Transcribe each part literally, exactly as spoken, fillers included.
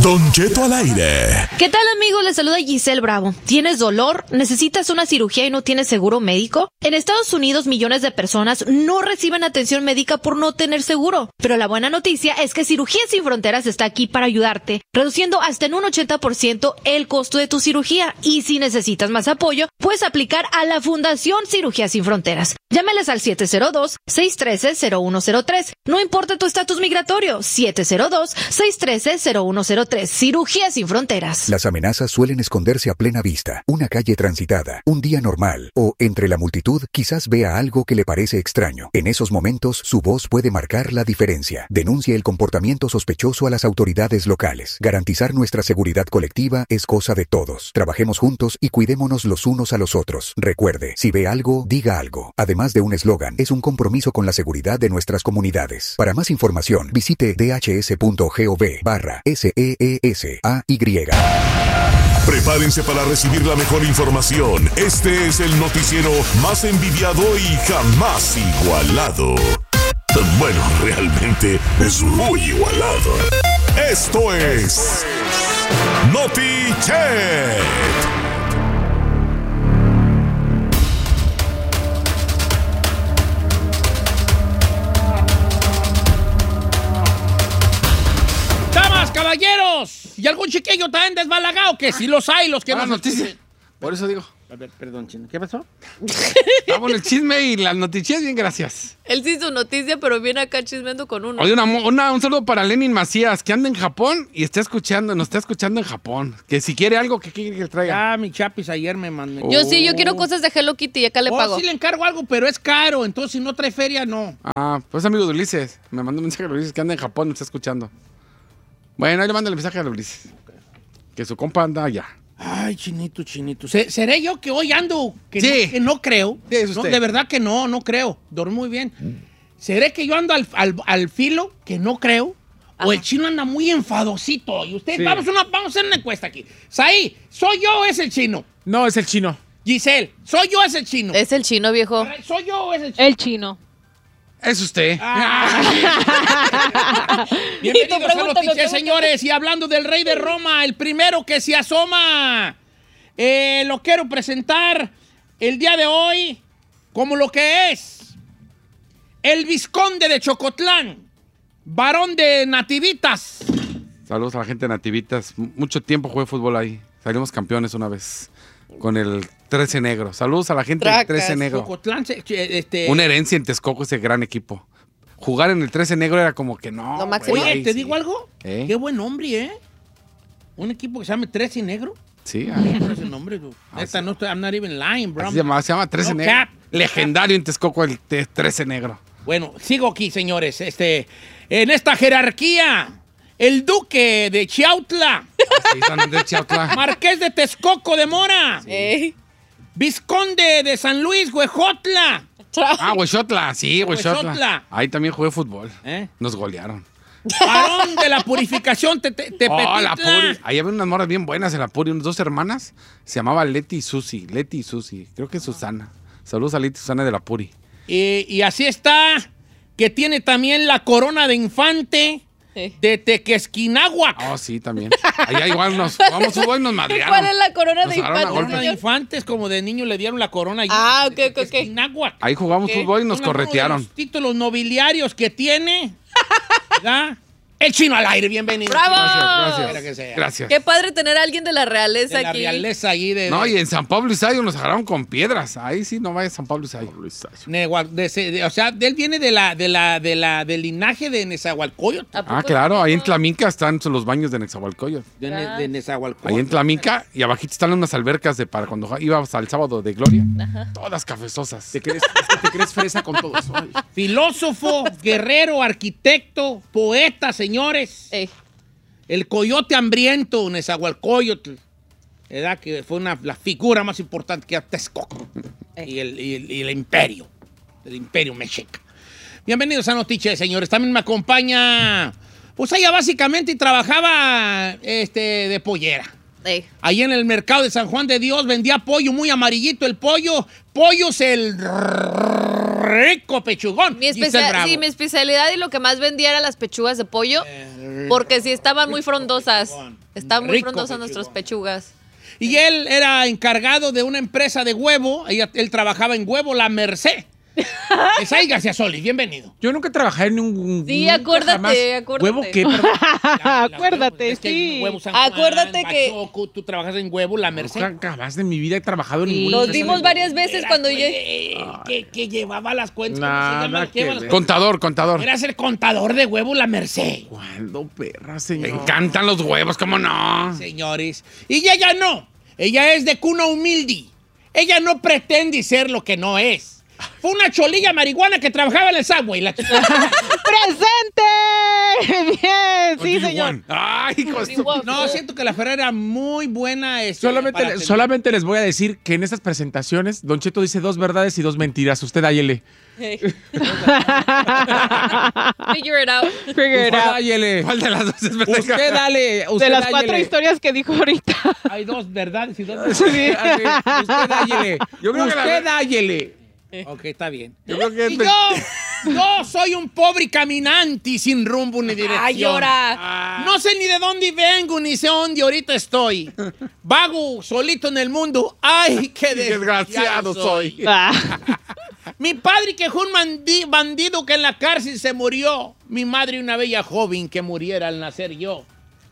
Don Cheto al aire. ¿Qué tal, amigos? Les saluda Giselle Bravo. ¿Tienes dolor? ¿Necesitas una cirugía y no tienes seguro médico? En Estados Unidos, millones de personas no reciben atención médica por no tener seguro. Pero la buena noticia es que Cirugías Sin Fronteras está aquí para ayudarte, reduciendo hasta en un ochenta por ciento el costo de tu cirugía. Y si necesitas más apoyo, puedes aplicar a la Fundación Cirugías Sin Fronteras. Llámales al siete cero dos, seis uno tres, cero uno cero tres. No importa tu estatus migratorio, siete cero dos, seis uno tres, cero uno cero tres. Cirugías Sin Fronteras. Las amenazas suelen esconderse a plena vista. Una calle transitada, un día normal o entre la multitud quizás vea algo que le parece extraño. En esos momentos su voz puede marcar la diferencia. Denuncia el comportamiento sospechoso a las autoridades locales. Garantizar nuestra seguridad colectiva es cosa de todos. Trabajemos juntos y cuidémonos los unos a los otros. Recuerde, si ve algo, diga algo. Además de un eslogan, es un compromiso con la seguridad de nuestras comunidades. Para más información, visite d h s punto gov barra S E E S A Y. Prepárense para recibir la mejor información. Este es el noticiero más envidiado y jamás igualado. Bueno, realmente es muy igualado. Esto es NotiChet. Caballeros, y algún chiquillo también desbalagado, que si los hay, los que ah, no noticias. Por eso digo. A ver, perdón, Chino. ¿Qué pasó? Vamos, el chisme y las noticias, bien, gracias. Él sí su noticia, pero viene acá chismeando con uno. Oye, una, una, un saludo para Lenin Macías, que anda en Japón y está escuchando, nos está escuchando en Japón. Que si quiere algo, que quiere que traiga. Ah, mi chapis ayer me mandó. Yo sí, yo quiero cosas de Hello Kitty y acá le oh, pago. sí le encargo algo, pero es caro, entonces si no trae feria, no. Ah, pues amigo de Ulises. Me mandó un mensaje de Ulises que anda en Japón y me está escuchando. Bueno, ahí le mando el mensaje a Ulises. Que su compa anda allá. Ay, chinito, chinito. ¿Seré yo que hoy ando? Que, sí. no, que no creo. Sí, es usted. No, de verdad que no, no creo. Dormí muy bien. ¿Seré que yo ando al, al, al filo? Que no creo. Ajá. O el chino anda muy enfadosito. Y usted, sí. vamos, una, vamos a hacer una encuesta aquí. Saí, ¿soy yo o es el chino? No, es el chino. Giselle, ¿soy yo o es el chino? Es el chino, viejo. ¿Soy yo o es el chino? El chino. Es usted. Ah. Bienvenidos a Noticias, señores. Y hablando del rey de Roma, el primero que se asoma, eh, lo quiero presentar el día de hoy como lo que es el vizconde de Chocotlán, varón de Nativitas. Saludos a la gente de Nativitas. Mucho tiempo jugué fútbol ahí. Salimos campeones una vez con el trece negro. Saludos a la gente Tracas, del trece negro. Chocotlán, este... Una herencia en Texcoco, ese gran equipo. Jugar en el trece negro era como que no. no Oye, wey, ¿te sí. digo algo? ¿Eh? Qué buen nombre, ¿eh? Un equipo que se llama trece negro. Sí. Ese nombre, Esta no estoy, I'm not even lying, bro. Se llama, se llama trece no negro. Cap. Legendario en Texcoco el trece negro. Bueno, sigo aquí, señores. Este, en esta jerarquía, el duque de Chiautla. Sí, San Andrés Chiautla. Marqués de Texcoco de Mora. Sí. Vizconde de San Luis, Huejotla. Ah, Huejotla, sí, Huejotla. Huejotla. Ahí también jugué fútbol. ¿Eh? Nos golearon. Varón de la Purificación te, te, Tepetitla. Oh, la Puri. Ahí había unas morras bien buenas en la Puri, unas dos hermanas. Se llamaba Leti y Susi. Leti y Susi. Creo que es Susana. Saludos a Leti y Susana de la Puri. Y, y así está, que tiene también la corona de infante. Sí. De Tequesquinahuac. Oh, sí, también. Allá igual nos jugamos fútbol y nos madrearon. ¿Cuál es la corona nos de infante? La corona de infantes, como de niño le dieron la corona. Ah, ok, ok, ok. Ahí jugamos okay. fútbol y nos Son corretearon. Los títulos nobiliarios que tiene, ¿verdad? El chino al aire, bienvenido. ¡Bravo! Gracias, gracias. Gracias. Qué padre tener a alguien de la realeza de la aquí. La realeza ahí de... No, y en San Pablo Isayo nos agarraron con piedras. Ahí sí, no vaya a San Pablo Isayo. Negua, de, de, o sea, él viene de la, de la, de la, del linaje de Nezahualcóyotl. Ah, claro, ahí en Tlaminca están los baños de Nezahualcóyotl. De, ne, de Nezahualcóyotl. Ahí en Tlaminca y abajito están unas albercas de para cuando ibas al sábado de Gloria. Ajá. Todas cafezosas. ¿Te crees, te crees fresa con todo eso? Ay. Filósofo, guerrero, arquitecto, poeta, señores. Ey. El coyote hambriento, Nezahualcóyotl, ¿verdad? Que fue una, la figura más importante que era Texcoco y el, y, el, y el imperio, el imperio mexica. Bienvenidos a Noticias, señores. También me acompaña, pues ella básicamente trabajaba este, de pollera. Ey. Ahí en el mercado de San Juan de Dios vendía pollo muy amarillito el pollo. Pollos el rico pechugón. Mi, especia sí, mi especialidad y lo que más vendía era las pechugas de pollo, eh, porque sí estaban muy frondosas. Pechugón. Estaban muy rico frondosas pechugón. Nuestras pechugas. Y él era encargado de una empresa de huevo. Ella, él trabajaba en huevo, La Merced. Esai García Solís, bienvenido. Yo nunca trabajé en un... Sí, acuérdate, jamás. acuérdate. ¿Huevo qué? La, la acuérdate, huevo, es que sí. Huevo San Juan, acuérdate que... Bachoco, tú trabajas en huevo, La Merced. Nunca jamás de mi vida he trabajado en sí, ninguna Nos vimos varias veces era, cuando pues, yo... Que, que llevaba las cuentas. Nada que las contador, contador. Era ser contador de huevo, La Merced. ¿Cuándo, perra, señor? Me encantan los huevos, ¿cómo no? Señores. Y ella no. Ella es de cuna humilde. Ella no pretende ser lo que no es. Fue una cholilla marihuana que trabajaba en el Subway. La... ¡Presente! Bien, sí, señor. Ay, no, siento que la Ferrari era muy buena. Este, solamente, solamente les voy a decir que en estas presentaciones, Don Cheto dice dos verdades y dos mentiras. Usted áyele. Hey. Figure it out. Figure it out. Áyele. ¿Cuál de las dos es verdad? Usted dale. Usted de las áyele. cuatro historias que dijo ahorita. Hay dos verdades y dos verdades. Sí, usted áyele. Yo creo Usted que la... áyele. Ok, está bien. Yo creo que y yo, yo soy un pobre caminante sin rumbo ni dirección. ¡Ay, llora! No sé ni de dónde vengo, ni sé dónde ahorita estoy. Vago solito en el mundo. ¡Ay, qué desgraciado soy! Mi padre que fue un bandido que en la cárcel se murió. Mi madre una bella joven que muriera al nacer yo.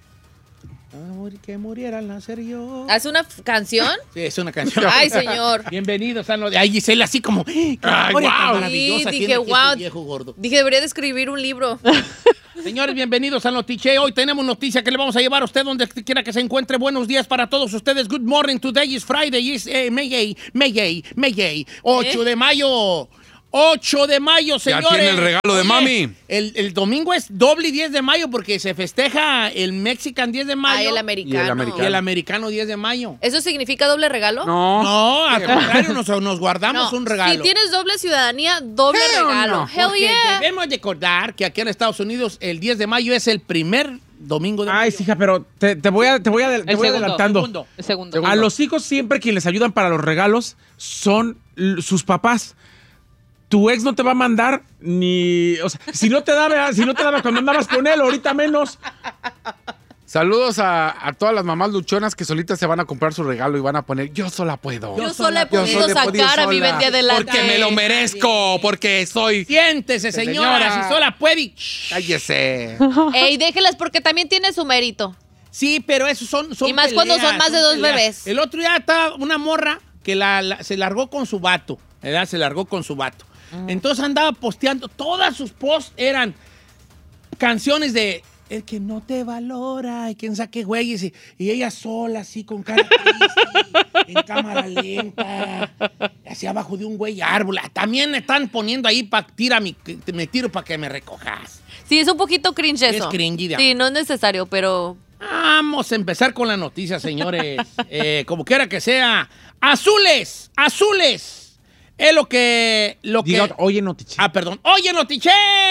Que muriera al nacer yo. ¿Es una canción? Sí, es una canción. Ay, señor. Bienvenidos a lo de... Ay, Gisela, así como... ¡Ay, wow! Sí, dije, wow. Viejo gordo. Dije, debería de escribir un libro. Señores, bienvenidos a Notiche. Hoy tenemos noticia que le vamos a llevar a usted donde quiera que se encuentre. Buenos días para todos ustedes. Good morning. Today is Friday. Is eh, May, May, May. ocho de mayo. ocho de mayo, señores. Ya tiene el regalo de mami. El, el domingo es doble diez de mayo porque se festeja el Mexican diez de mayo. Ay, el americano. Y el americano. Y el americano diez de mayo. ¿Eso significa doble regalo? No. No, al contrario, nos, nos guardamos no, un regalo. Si tienes doble ciudadanía, doble Hell regalo. no. Hell Porque yeah. debemos recordar que aquí en Estados Unidos el diez de mayo es el primer domingo de mayo. Ay, hija, pero te, te voy, a, te voy, a, te voy segundo, adelantando. Segundo. El segundo. A los hijos siempre quien les ayudan para los regalos son l- sus papás. Tu ex no te va a mandar ni... O sea, si no te daba, si no te daba cuando andabas con él, ahorita menos. Saludos a, a todas las mamás luchonas que solitas se van a comprar su regalo y van a poner, yo sola puedo. Yo sola he Yo podido sola he podido sacar a mi sola, mente adelante. Porque me lo merezco, porque soy... Siéntese, señora, Señora. si sola puede. Cállese. Ey, déjelas porque también tiene su mérito. Sí, pero esos son, son Y más cuando son más de dos peleas. bebés. El otro día estaba una morra que la, la- se largó con su vato, ¿verdad? Se largó con su vato. Entonces andaba posteando, todas sus posts eran canciones de el que no te valora y quién sabe qué güeyes. Y, y ella sola, así, con cara triste, en cámara lenta, así abajo de un güey árbol. También me están poniendo ahí para tira mi, me tiro para que me recojas. Sí, es un poquito cringe eso. Es cringy, de Sí, no es necesario, pero... Vamos a empezar con la noticia, señores. eh, como quiera que sea. Azules, azules. Es lo que... Lo Diga, que... oye, Notiche. Ah, perdón. ¡Oye, Notiche!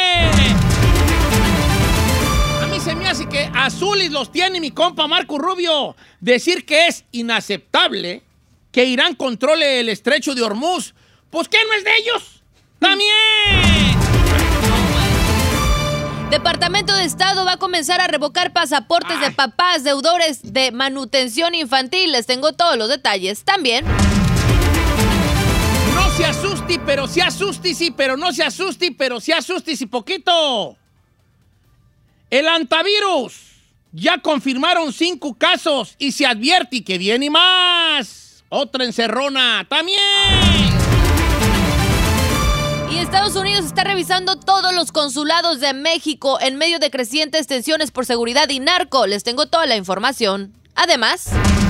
A mí se me hace que azules los tiene mi compa Marco Rubio. Decir que es inaceptable que Irán controle el estrecho de Hormuz. Pues, ¿qué no es de ellos? ¡También! Departamento de Estado va a comenzar a revocar pasaportes Ay. de papás deudores de manutención infantil. Les tengo todos los detalles. También... No se asuste, pero se asuste, sí, pero no se asuste, pero se asuste, sí, poquito. El antivirus. Ya confirmaron cinco casos y se advierte que viene más. Otra encerrona también. Y Estados Unidos está revisando todos los consulados de México en medio de crecientes tensiones por seguridad y narco. Les tengo toda la información. Además...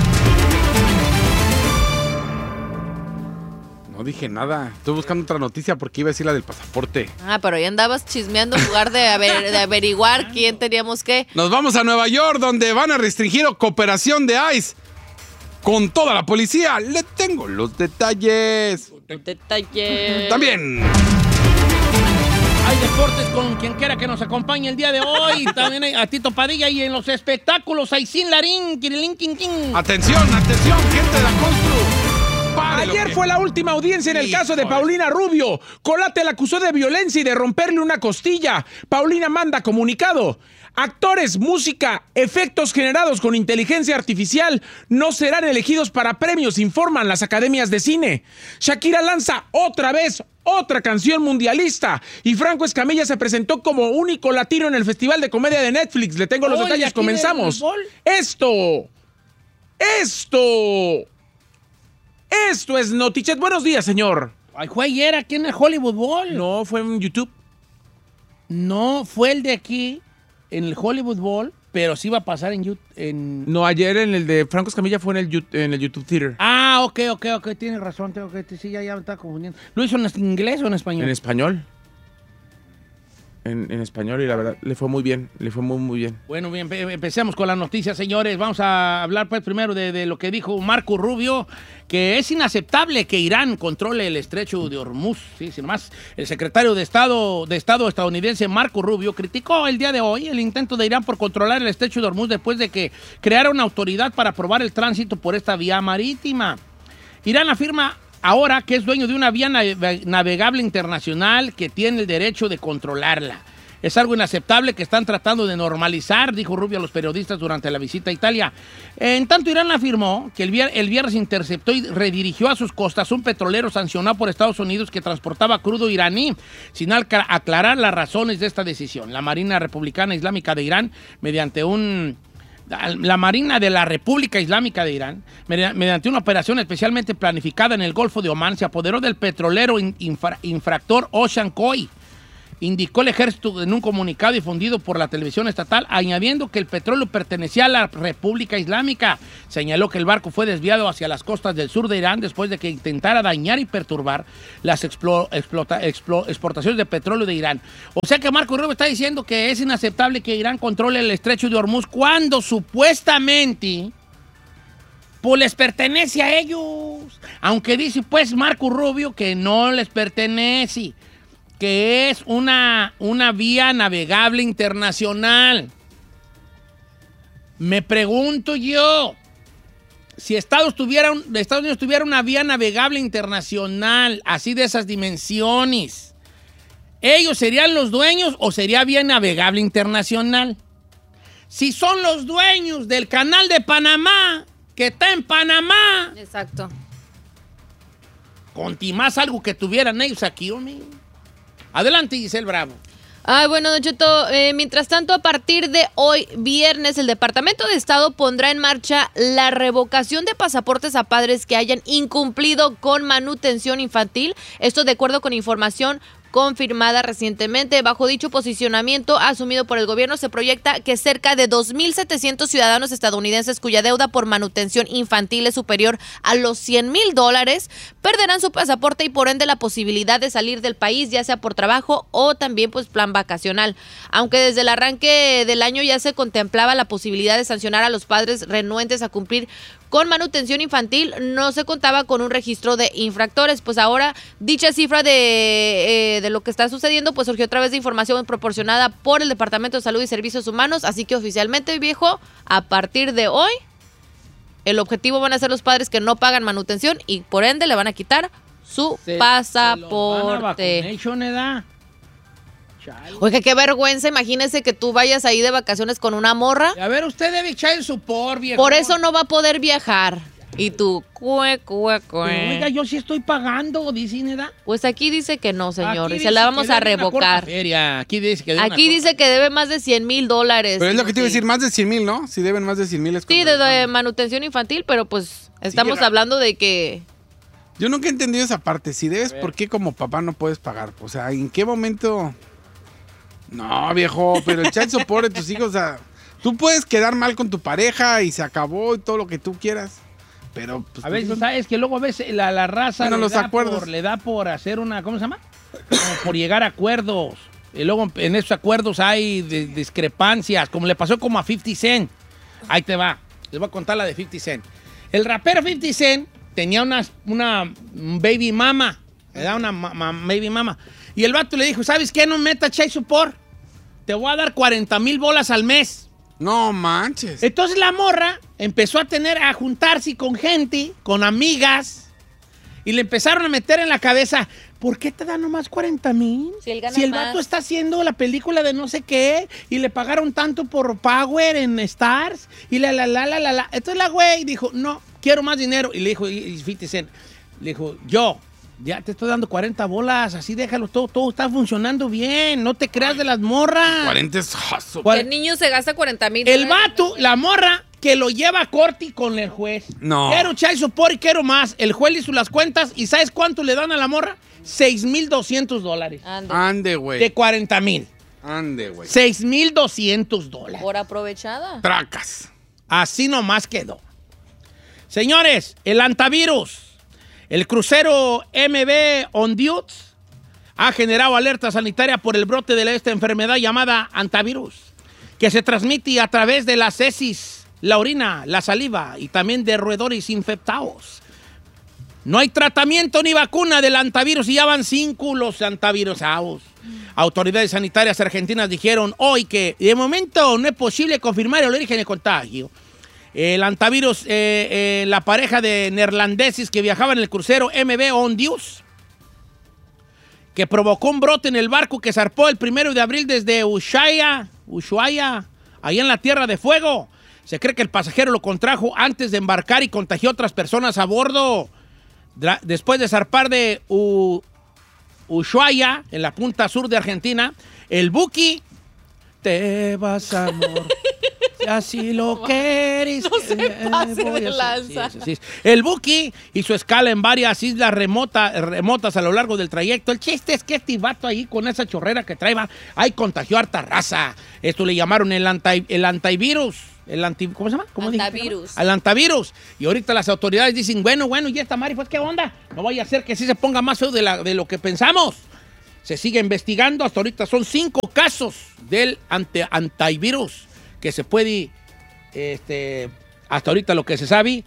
No dije nada. Estoy buscando otra noticia porque iba a decir la del pasaporte. Ah, pero ya andabas chismeando en lugar de, aver- de averiguar quién teníamos que... Nos vamos a Nueva York, donde van a restringir cooperación de ICE con toda la policía. Le tengo los detalles. Detalle. También. Hay deportes con quien quiera que nos acompañe el día de hoy. También hay a Tito Padilla y en los espectáculos hay Sin Larín, Kirilín, Quin, Quin. Atención, atención, gente de la Constru. Ayer fue la última audiencia en el caso de Paulina Rubio. Colate la acusó de violencia y de romperle una costilla. Paulina manda comunicado. Actores, música, efectos generados con inteligencia artificial no serán elegidos para premios, informan las academias de cine. Shakira lanza otra vez otra canción mundialista y Franco Escamilla se presentó como único latino en el Festival de Comedia de Netflix. Le tengo los Oye, detalles, comenzamos. Esto, esto, esto es Notichet. Buenos días, señor. Ay, fue ayer aquí en el Hollywood Bowl. No, fue en YouTube. No, fue el de aquí, en el Hollywood Bowl, pero sí va a pasar en YouTube. En... No, ayer en el de Franco Escamilla fue en el, en el YouTube Theater. Ah, ok, ok, ok, tienes razón. Tengo que, sí, ya, ya me estaba confundiendo. ¿Lo hizo en inglés o en español? En español. En, en español y la verdad, le fue muy bien, le fue muy, muy bien. Bueno, bien, empecemos con las noticias, señores. Vamos a hablar pues primero de, de lo que dijo Marco Rubio, que es inaceptable que Irán controle el estrecho de Hormuz. Sí, sin más, el secretario de Estado, de Estado estadounidense Marco Rubio criticó el día de hoy el intento de Irán por controlar el estrecho de Hormuz después de que creara una autoridad para aprobar el tránsito por esta vía marítima. Irán afirma ahora que es dueño de una vía navegable internacional que tiene el derecho de controlarla. Es algo inaceptable que están tratando de normalizar, dijo Rubio a los periodistas durante la visita a Italia. En tanto, Irán afirmó que el, vier el viernes interceptó y redirigió a sus costas un petrolero sancionado por Estados Unidos que transportaba crudo iraní, sin aclarar las razones de esta decisión. La Marina Republicana Islámica de Irán, mediante un... La Marina de la República Islámica de Irán, mediante una operación especialmente planificada en el Golfo de Omán, se apoderó del petrolero infra infractor Ocean Koi, indicó el ejército en un comunicado difundido por la televisión estatal, añadiendo que el petróleo pertenecía a la República Islámica. Señaló que el barco fue desviado hacia las costas del sur de Irán después de que intentara dañar y perturbar las explo, explota, explo, exportaciones de petróleo de Irán. O sea que Marco Rubio está diciendo que es inaceptable que Irán controle el estrecho de Hormuz cuando supuestamente pues les pertenece a ellos. Aunque dice pues Marco Rubio que no les pertenece, que es una, una vía navegable internacional. Me pregunto yo, si Estados, tuviera un, Estados Unidos tuviera una vía navegable internacional, así de esas dimensiones, ¿ellos serían los dueños o sería vía navegable internacional? Si son los dueños del canal de Panamá, que está en Panamá. Exacto. Conti más algo que tuvieran ellos aquí, hombre. Adelante, Giselle Bravo. Ay, bueno, Don Cheto, eh, mientras tanto, a partir de hoy, viernes, el Departamento de Estado pondrá en marcha la revocación de pasaportes a padres que hayan incumplido con manutención infantil. Esto de acuerdo con información confirmada recientemente. Bajo dicho posicionamiento asumido por el gobierno, se proyecta que cerca de dos mil setecientos ciudadanos estadounidenses cuya deuda por manutención infantil es superior a los cien mil dólares perderán su pasaporte y por ende la posibilidad de salir del país, ya sea por trabajo o también pues plan vacacional. Aunque desde el arranque del año ya se contemplaba la posibilidad de sancionar a los padres renuentes a cumplir con manutención infantil, no se contaba con un registro de infractores. Pues ahora dicha cifra de, eh, de lo que está sucediendo pues surgió a través de información proporcionada por el Departamento de Salud y Servicios Humanos, así que oficialmente, viejo, a partir de hoy el objetivo van a ser los padres que no pagan manutención y por ende le van a quitar su se, pasaporte. Se Oiga, qué vergüenza, imagínese que tú vayas ahí de vacaciones con una morra. A ver, usted debe echar el supor, viejo. Por eso no va a poder viajar. Y tú, cue, cue, cue. Oiga, yo sí estoy pagando, dice Neda. Pues aquí dice que no, señor, y se la vamos a revocar. Aquí dice que debe, aquí dice que debe más de cien mil dólares. Pero es lo que te iba a decir, más de cien mil, ¿no? Si deben más de cien mil es Sí, de, de manutención infantil, pero pues estamos sí, hablando de que... Yo nunca he entendido esa parte. Si debes, ¿por qué como papá no puedes pagar? O sea, ¿en qué momento...? No, viejo, pero el child support de tus hijos, o sea, tú puedes quedar mal con tu pareja y se acabó y todo lo que tú quieras, pero... Pues, a veces, ¿sabes? Que luego a veces la, la raza bueno, le, los da acuerdos. Por, le da por hacer una, ¿cómo se llama? Como por llegar a acuerdos. Y luego en esos acuerdos hay de, discrepancias, como le pasó como a fifty cent. Ahí te va, les voy a contar la de fifty cent. El rapero fifty cent tenía una, una baby mama, le da una ma, ma, baby mama. Y el vato le dijo, ¿sabes qué? No meta child support. Te voy a dar cuarenta mil bolas al mes. No manches. Entonces la morra empezó a tener, a juntarse con gente, con amigas, Y le empezaron a meter en la cabeza, ¿por qué te dan nomás cuarenta mil? Si él gana Si el más. vato está haciendo la película de no sé qué y le pagaron tanto por Power en Stars y la la la la la la. Entonces la güey dijo, no, quiero más dinero. Y le dijo, y, y fifty Cent, le dijo, yo, ya te estoy dando cuarenta bolas, así déjalo, todo, todo está funcionando bien, no te creas de las morras. cuarenta es jazo. Cuar- El niño se gasta cuarenta mil. El vato, la morra, que lo lleva a corte con el juez. No. Quiero child support y quiero más. El juez hizo las cuentas y ¿sabes cuánto le dan a la morra? seis mil doscientos dólares. Ande, Ande, güey. De cuarenta mil. Ande, güey. seis mil doscientos dólares. por aprovechada. Tracas. Así nomás quedó. Señores, el antivirus. El crucero M V Honduras ha generado alerta sanitaria por el brote de esta enfermedad llamada antivirus, que se transmite a través de las heces, la orina, la saliva y también de roedores infectados. No hay tratamiento ni vacuna del antivirus y ya van cinco los antivirusados. Autoridades sanitarias argentinas dijeron hoy que de momento no es posible confirmar el origen del contagio. El antivirus, eh, eh, la pareja de neerlandeses que viajaban en el crucero M V Honduras, que provocó un brote en el barco que zarpó el primero de abril desde Ushuaia, Ushuaia, ahí en la Tierra de Fuego. Se cree que el pasajero lo contrajo antes de embarcar y contagió a otras personas a bordo. Dra- Después de zarpar de U- Ushuaia, en la punta sur de Argentina, el buque, te vas, amor, si así lo quieres. No se eh, pase voy de a hacer- lanza. sí, sí, sí. El buque hizo escala en varias islas remota- remotas a lo largo del trayecto. El chiste es que este vato ahí, con esa chorrera que traía, ahí contagió a harta raza. Esto le llamaron el, anti, el antivirus. El anti, ¿Cómo se llama? ¿Cómo dije? Antivirus. Al antivirus. Y ahorita las autoridades dicen, bueno, bueno, y esta Mari, pues, ¿qué onda? No vaya a ser que sí se ponga más feo de, la, de lo que pensamos. Se sigue investigando. Hasta ahorita son cinco casos del ante, antivirus que se puede, este, hasta ahorita lo que se sabe,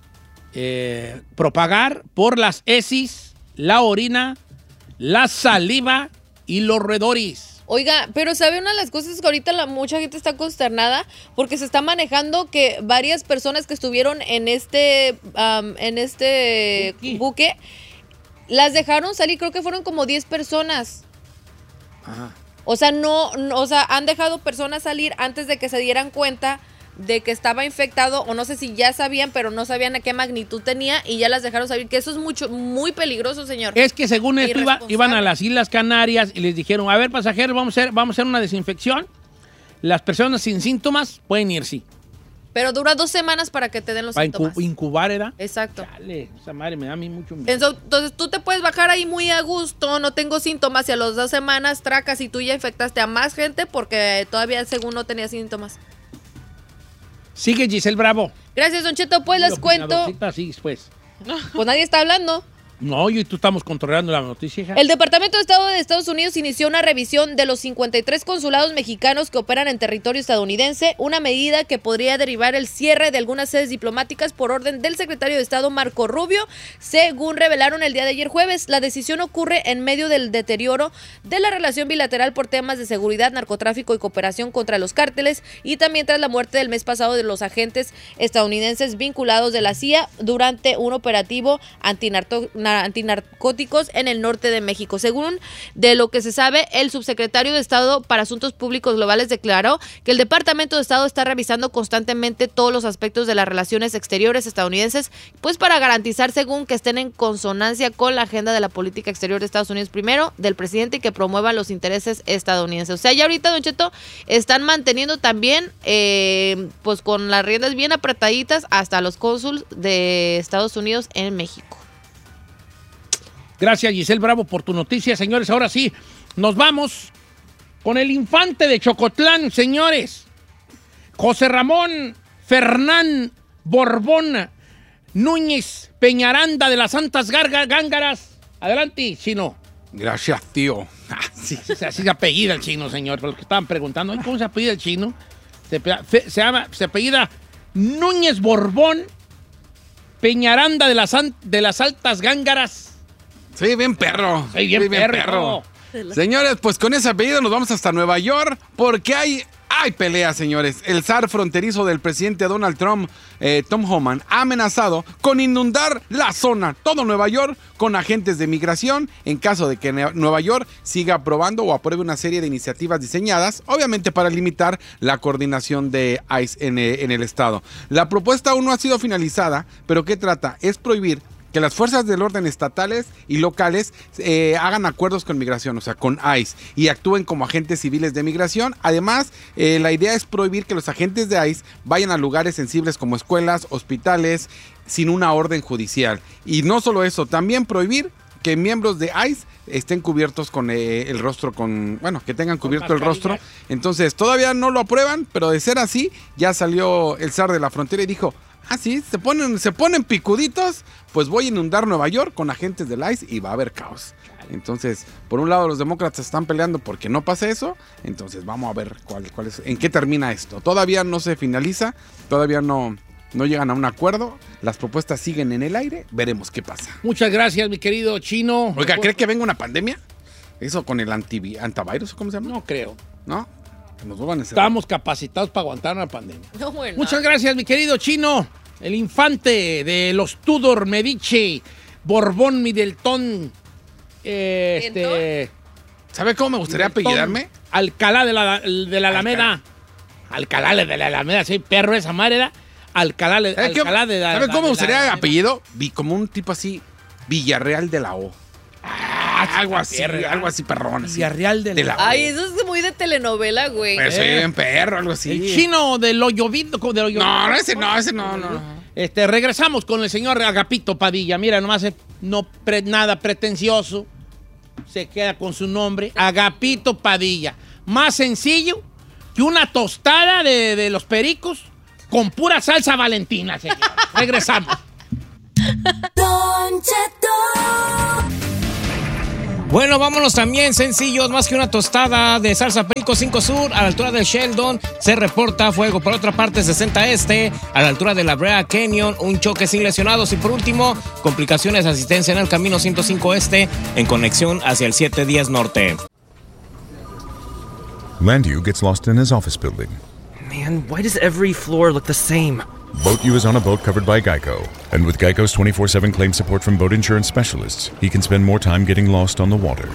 eh, propagar por las heces, la orina, la saliva y los roedores. Oiga, pero ¿sabe una de las cosas que ahorita la, mucha gente está consternada? Porque se está manejando que varias personas que estuvieron en este, um, en este Buque. buque, las dejaron salir, creo que fueron como diez personas. Ajá. O sea, no, no, o sea, han dejado personas salir antes de que se dieran cuenta de que estaba infectado, o no sé si ya sabían, pero no sabían a qué magnitud tenía y ya las dejaron salir, que eso es mucho, muy peligroso, señor. Es que según esto iba- Irresponsable. iban a las Islas Canarias y les dijeron, a ver, pasajeros, vamos a hacer, vamos a hacer una desinfección. Las personas sin síntomas pueden ir, sí. Pero dura dos semanas para que te den los Para síntomas. incu- incubar, ¿verdad? Exacto. Chale, esa madre me da a mí mucho miedo. Entonces, entonces tú te puedes bajar ahí muy a gusto, no tengo síntomas, y a las dos semanas tracas y tú ya infectaste a más gente porque todavía según no tenía síntomas. Sigue Giselle Bravo. Gracias, Don Cheto, pues les cuento. Opinadorcita, sí, pues. Pues nadie está hablando. No, yo y tú estamos controlando la noticia, hija. El Departamento de Estado de Estados Unidos inició una revisión de los cincuenta y tres consulados mexicanos que operan en territorio estadounidense, una medida que podría derivar el cierre de algunas sedes diplomáticas por orden del secretario de Estado Marco Rubio, según revelaron el día de ayer jueves. La decisión ocurre en medio del deterioro de la relación bilateral por temas de seguridad, narcotráfico y cooperación contra los cárteles, y también tras la muerte del mes pasado de los agentes estadounidenses vinculados de la C I A durante un operativo antinarto- na- antinarcóticos en el norte de México. Según de lo que se sabe, el subsecretario de Estado para Asuntos Públicos Globales declaró que el Departamento de Estado está revisando constantemente todos los aspectos de las relaciones exteriores estadounidenses, pues para garantizar, según, que estén en consonancia con la agenda de la política exterior de Estados Unidos primero, del presidente, y que promuevan los intereses estadounidenses. O sea, ya ahorita, Don Cheto, están manteniendo también, eh, pues con las riendas bien apretaditas hasta los cónsuls de Estados Unidos en México. Gracias, Giselle Bravo, por tu noticia, señores. Ahora sí, nos vamos con el infante de Chocotlán, señores. José Ramón Fernán Borbón Núñez Peñaranda de las Santas Garga- Gángaras. Adelante, chino. Gracias, tío. Ah, sí, sí, así se apellida el chino, señor. Por lo que estaban preguntando, ¿ay, ¿cómo se apellida el chino? Se, pe- fe- se llama, se apellida Núñez Borbón Peñaranda de las, San- de las Altas Gángaras. Sí, bien perro. Soy bien Sí, perro. Señores, pues con ese apellido nos vamos hasta Nueva York porque hay Hay pelea, señores. El zar fronterizo del presidente Donald Trump, eh, Tom Homan, ha amenazado con inundar la zona, todo Nueva York, con agentes de migración en caso de que Nueva York siga aprobando o apruebe una serie de iniciativas diseñadas, obviamente para limitar la coordinación de ICE en, eh, en el estado. La propuesta aún no ha sido finalizada, pero ¿qué trata? Es prohibir que las fuerzas del orden estatales y locales eh, hagan acuerdos con migración, o sea, con ICE, y actúen como agentes civiles de migración. Además, eh, la idea es prohibir que los agentes de ICE vayan a lugares sensibles como escuelas, hospitales, sin una orden judicial. Y no solo eso, también prohibir que miembros de ICE estén cubiertos con eh, el rostro, con bueno, que tengan cubierto el rostro. Entonces, todavía no lo aprueban, pero de ser así, ya salió el zar de la frontera y dijo: ah, sí, se ponen, se ponen picuditos, pues voy a inundar Nueva York con agentes del ICE y va a haber caos. Entonces, por un lado los demócratas están peleando porque no pase eso, entonces vamos a ver cuál, cuál es, en qué termina esto. Todavía no se finaliza, todavía no, no llegan a un acuerdo, las propuestas siguen en el aire, veremos qué pasa. Muchas gracias, mi querido Chino. Oiga, ¿cree que venga una pandemia? ¿Eso con el antivi- antivirus, cómo se llama? No creo. ¿No? Que nos vuelvan a encerrar. Estamos capacitados para aguantar una pandemia. No, bueno. Muchas gracias, mi querido Chino. El infante de los Tudor, Medici, Borbón, Middleton. Eh, este, ¿Sabe cómo me gustaría Middleton, apellidarme? Alcalá de la, de la Alameda. Alcalá de la Alameda, sí, perro esa madre era. Alcalá, de- ¿Sabe qué- Alcalá de la ¿Sabe cómo me de la gustaría Alameda. apellido? Vi como un tipo así, Villarreal de la O. Ah, algo así, perro, algo así perrón. así. Villarreal de la, De la- Ay, eso es muy de telenovela, güey. Pero soy Eh. bien perro, algo así. El chino de lo llovido. De lo No, no, ese no, ese no, no. Este, regresamos con el señor Agapito Padilla. Mira, nomás es no pre- nada pretencioso. Se queda con su nombre. Agapito Padilla. Más sencillo que una tostada de, de los pericos con pura salsa valentina, señor. Regresamos. Don Cheto. Bueno, vámonos también sencillos, más que una tostada de salsa Perico cinco Sur, a la altura de Sheldon, se reporta fuego. Por otra parte, sesenta Este, a la altura de la Brea Canyon, un choque sin lesionados. Y por último, complicaciones de asistencia en el camino ciento cinco Este, en conexión hacia el siete diez Norte. Landu gets lost in his office building. Man, why does every floor look the same? BoatU is on a boat covered by Geico. And with Geico's twenty-four seven claim support from boat insurance specialists, he can spend more time getting lost on the water.